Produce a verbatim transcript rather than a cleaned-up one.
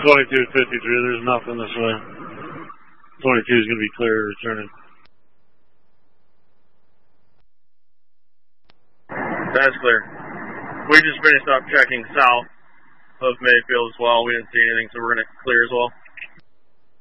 twenty-two fifty-three, there's nothing this way. twenty-two is going to be clear returning. That's clear. We just finished up checking south of Mayfield as well. We didn't see anything, so we're going to clear as well.